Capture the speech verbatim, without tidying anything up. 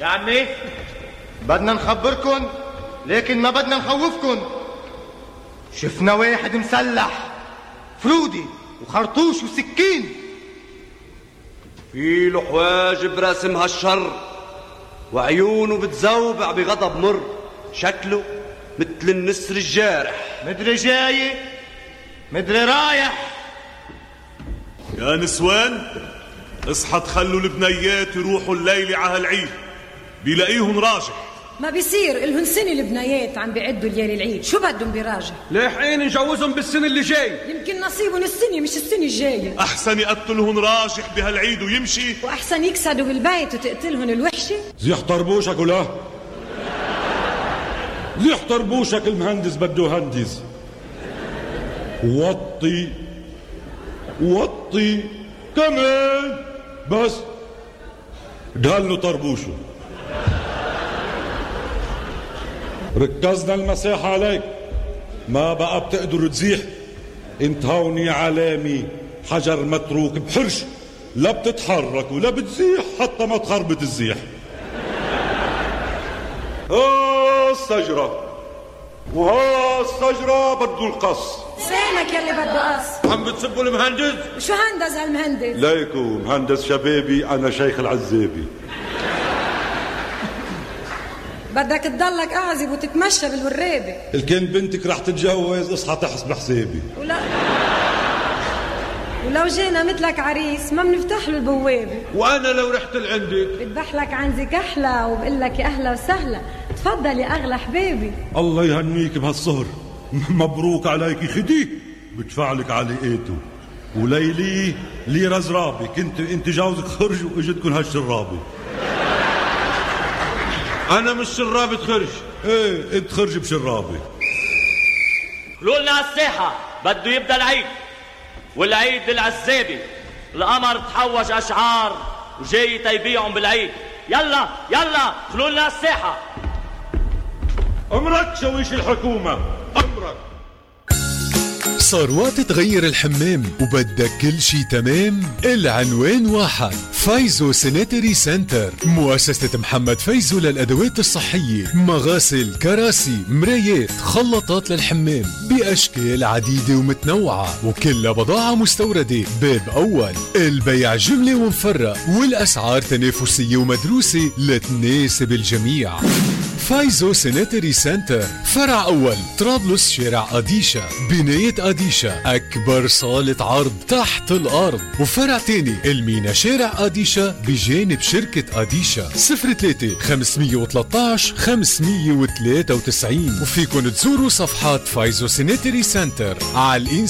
عمي بدنا نخبركن لكن ما بدنا نخوفكن. شفنا واحد مسلح فرودي وخرطوش وسكين، في له حواجب راسم هالشر وعيونه بتزوبع بغضب مر، شكله مثل النسر الجارح. مدري جاي مدري رايح. يا نسوان اصحى تخلوا البنيات يروحوا الليلة على هالعيد، بيلاقيهم راجح. ما بيصير إلهن سنة البنايات عم بيعدوا ليالي العيد، شو بدهم براجع؟ لاحقين نجوزهم بالسنة اللي جاي. يمكن نصيبهم السنة مش السنة الجاية. أحسن يقتلهن راجح بهالعيد ويمشي، وأحسن يكسدوا بالبيت وتقتلهن الوحشة. زيح طربوشك ولا زيح طربوشك، المهندس بده هندس. وطي وطي كمان بس دهلنه طربوشه. ركزنا المساحة عليك، ما بقى بتقدر تزيح. انت هوني علامي حجر متروك بحرش، لا بتتحرك ولا بتزيح حتى ما تخربط الزيح. ها الشجرة وها الشجرة بده القص. سامك يلي بده قص. عم بتسبوا المهندس؟ شو هندس هالمهندس؟ ليكو مهندس شبابي، أنا شيخ العزابي. بدك تضلك أعزب وتتمشى بالورابة. الكن بنتك رح تتجوز اصحى تحسب حسابي. ولا ولو جينا مثلك عريس ما بنفتح له البوابة. وأنا لو رحت لعندك بذبح لك عنزي كحلة وبقول لك يا أهلا وسهلا، تفضل يا أغلى حبيبي. الله يهنيك بهالصهر، مبروك عليك خدي، بدفع لك عليقاته. وليلي لي رزرابي، كنت انت جوزك خرج واجتكن هالشرابي. أنا مش شرابة خرج. ايه انت خرج بشرابي. قولوا لنا الساحة بده يبدا العيد، والعيد للعزابي. القمر تحوج أشعار وجاي تيبيعهم بالعيد. يلا يلا خلوا لنا الساحة. امرك شويش الحكومة، امرك. صار وقت تغير الحمام وبدك كل شي تمام؟ العنوان واحد، فايزو سانيتري سنتر، مؤسسة محمد فايزو للأدوات الصحية، مغاسل، كراسي، مرايات، خلطات للحمام بأشكال عديدة ومتنوعة، وكلها بضاعة مستوردة. باب أول، البيع جملة ومفرق، والأسعار تنافسية ومدروسة لتناسب الجميع. فايزو سانيتري سنتر، فرع أول طرابلس، شارع أديشا، بناية أديشا، أكبر صالة عرض تحت الأرض. وفرع تاني المينا، شارع أديشا بجانب شركة أديشا. صفر ثلاثة خمسمية وثلاثة عشر خمسمية وثلاثة وتسعين. وفيكن تزوروا صفحات فايزو سانيتري سنتر على الإنستغرام